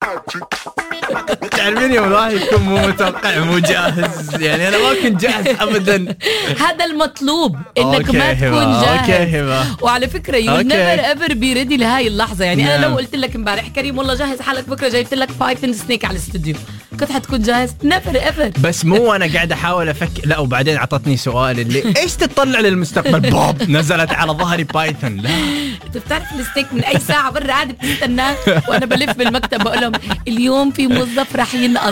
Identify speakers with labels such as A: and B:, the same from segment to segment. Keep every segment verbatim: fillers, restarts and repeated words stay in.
A: تعرفين يوم الواحد يكون مو متوقع مو جاهز، يعني أنا ما كنت جاهز أبدا.
B: هذا المطلوب إنك ما تكون جاهز. وعلى فكرة you never ever be ready لهاي اللحظة. يعني نعم. أنا لو قلت لك امبارح كريم والله جاهز حالك بكرة جايبت لك بايثون سنيك على الاستوديو، كنت حتكون جاهز؟ never ever.
A: بس مو أنا قاعد أحاول أفكر، لا وبعدين عطتني سؤال اللي إيش تطلع للمستقبل؟ بوب نزلت على ظهري بايثون. لا
B: أنت بتعرف السنيك من أي ساعة برا قاعد بتستناك وأنا بلف بالمكتب بقول لهم اليوم في موظف راح ينقص.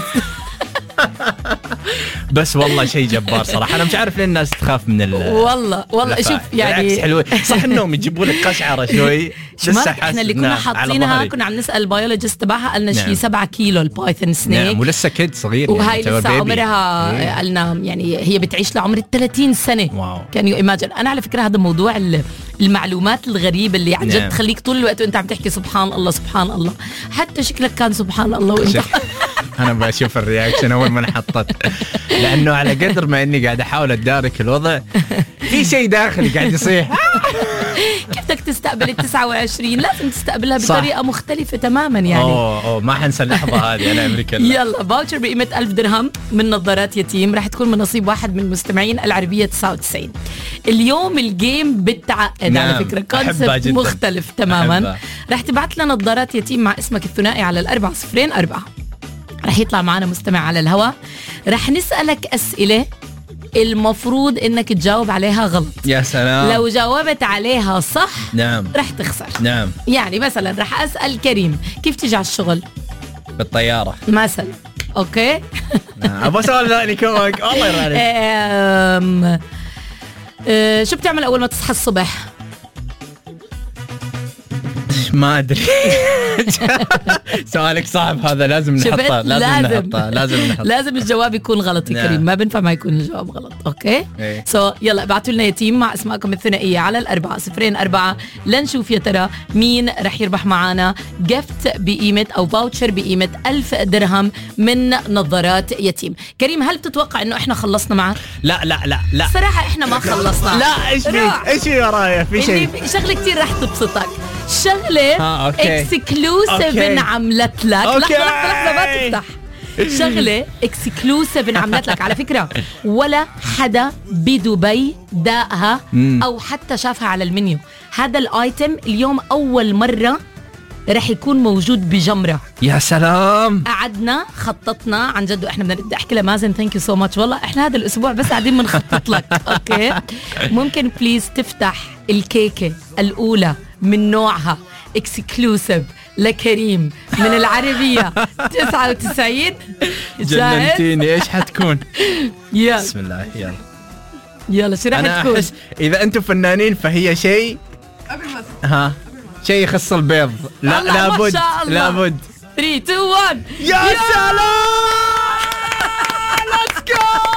A: بس والله شيء جبار صراحة. أنا مش عارف ليه الناس تخاف من ال
B: والله والله شوف يعني
A: حلوة صح إنهم يجيبوا لك قشعرة شوي.
B: لسه احنا اللي كنا حاطينها كنا عم نسأل البيولوجيست تبعها قالنا نعم. شيء سبعة كيلو البايثون سنيك.
A: نعم ولسه كيد صغير
B: وهاي يعني لسه عمرها قالنا يعني هي بتعيش لعمر الثلاثين سنة.
A: واو.
B: كان يو إيماجن. أنا على فكرة هذا موضوع المعلومات الغريبة اللي عن جد نعم. تخليك طول الوقت وأنت عم تحكي سبحان الله سبحان الله. حتى شكلك كان سبحان الله وأنت
A: أنا بشوف الرياكشن أول ما انحطت، لأنه على قدر ما إني قاعد أحاول أدارك الوضع في شيء داخلي قاعد يصيح.
B: كيف بدك تستقبل التسعة وعشرين؟ لازم تستقبلها بطريقة صح. مختلفة تماما يعني.
A: أوه أوه ما حنسى اللحظة هذه. أنا أمريكا.
B: يلا فاوتشر بقيمة ألف درهم من نظارات يتيم راح تكون من نصيب واحد من مستمعين العربية تسعة وتسعين. اليوم الجيم بالتعقد نعم. على فكرة كونسبت مختلف تماما. راح تبعت لنا نظارات يتيم مع اسمك الثنائي على الأربعة صفرين أربعة. رح يطلع معنا مستمع على الهواء، رح نسألك أسئلة المفروض إنك تجاوب عليها غلط.
A: يا سلام.
B: لو جاوبت عليها صح
A: نعم
B: رح تخسر.
A: نعم.
B: يعني مثلا رح أسأل كريم كيف تيجي على الشغل؟
A: بالطيارة
B: مثلا. أوكي.
A: أبغى سؤال ثاني كوك. الله يرضى عليك.
B: شو بتعمل أول ما تصحى الصبح؟
A: ما أدري. سؤالك صعب هذا، لازم نحطه. لازم نحطه. لازم نحطه.
B: لازم الجواب يكون غلط يا كريم. ما بنفع ما يكون الجواب غلط. أوكي سو so, يلا ابعتوا لنا يتيم مع اسماءكم الثنائية على الأربعة صفرين أربعة لنشوف يا ترى مين رح يربح معنا جفت بقيمة أو فاوتشر بقيمة ألف درهم من نظارات يتيم. كريم هل بتتوقع إنه إحنا خلصنا معك؟
A: لا لا لا لا
B: صراحة إحنا ما خلصنا.
A: لا إيش في إيش في ورايا في شيء
B: شغلة كتير رح تبسطك. شغلة آه، اكسكلوسيف عملت لك. لحظة لحظة لحظة ما تفتح. شغلة اكسكلوسيف عملت لك على فكرة ولا حدا بدبي داقها أو حتى شافها على المنيو. هذا الآيتم اليوم أول مرة رح يكون موجود بجمرة.
A: يا سلام.
B: قعدنا خططنا عن جد وإحنا بدنا أحكي لمازن ثانك يو سو ماتش. والله إحنا هذا الأسبوع بس قاعدين بنخطط لك. أوكي ممكن بليز تفتح الكيكة الأولى من نوعها اكسكلوسيف لكريم من العربية تسعة وتسعين.
A: جننتيني. ايش حتكون؟
B: يلا
A: بسم الله. يلا
B: يلا شو راح تكون؟
A: انا احس اذا انتم فنانين فهي شيء
C: قبل ما
A: ها شيء يخص البيض. لا لابد لابد.
B: ثلاثة اثنين واحد.
A: يا سلام. ليتس جو.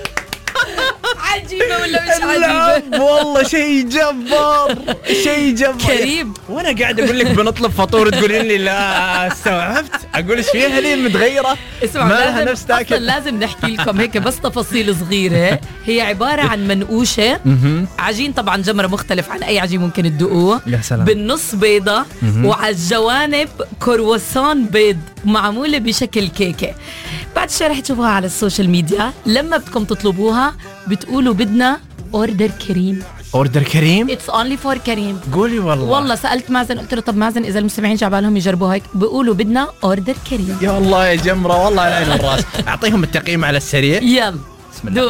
B: عجيبة ولا مش عجيبة؟
A: والله شيء جبار شيء جبار
B: كريم.
A: وانا قاعد اقول لك بنطلب فطور تقولين لي لا استوعبت. اقول ايش فيها ليه متغيره
B: ما لها نفس تاكل. اصلا لازم نحكي لكم هيك بس تفاصيل صغيره. هي عباره عن منقوشه عجين طبعا جمره مختلف عن اي عجين ممكن تدوقوه.
A: يا سلام.
B: بالنص بيضه وعلى الجوانب كرواسون بيض معموله بشكل كيكه. بعد شوي رح تشوفوها على السوشيال ميديا. لما بدكم تطلبوها بتقولوا بدنا اوردر كريم.
A: اوردر كريم.
B: اتس اونلي فور كريم.
A: قولي والله.
B: والله سالت مازن قلت له طب مازن اذا المستمعين جعبالهم يجربوا هيك بيقولوا بدنا اوردر كريم.
A: يا الله يا جمره والله على عين الراس. اعطيهم التقييم على السريع.
B: يلا
A: بسم الله.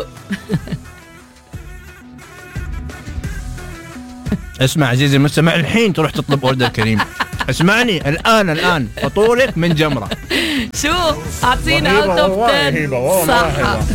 A: اسمع عزيزي المستمع الحين تروح تطلب اوردر كريم. اسمعني الان الان فطورك من جمره.
B: شو اعطينا اوت اوف عشرة. صح.